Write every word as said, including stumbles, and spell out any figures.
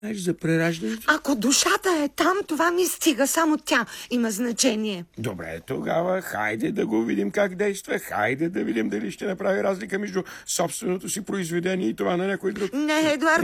знаеш за прераждането? Ако душата е там, това ми стига. Само тя има значение. Добре, тогава хайде да го видим как действа. Хайде да видим дали ще направи разлика между собственото си произведение и това на някой друг. Не, Едуард,